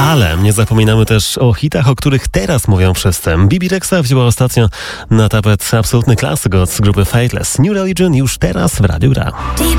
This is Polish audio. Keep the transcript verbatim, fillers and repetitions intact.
Ale nie zapominamy też o hitach, o których teraz mówią wszyscy. Bibi Rexha wzięła ostatnio na tapet absolutny klasyk od grupy Faithless. New Religion już teraz w Radiu Gra.